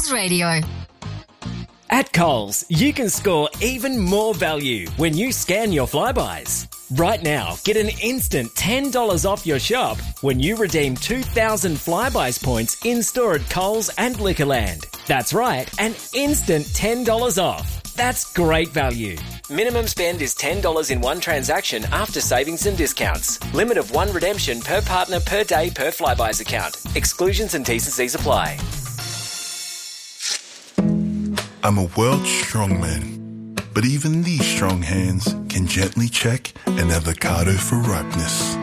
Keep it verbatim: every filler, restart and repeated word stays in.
News Radio. At Coles, you can score even more value when you scan your Flybuys. Right now, get an instant ten dollars off your shop when you redeem two thousand Flybuys points in-store at Coles and Liquorland. That's right, an instant ten dollars off. That's great value. Minimum spend is ten dollars in one transaction after savings and discounts. Limit of one redemption per partner per day per Flybuys account. Exclusions and T's and C's apply. I'm a world strongman, but even these strong hands can gently check an avocado for ripeness.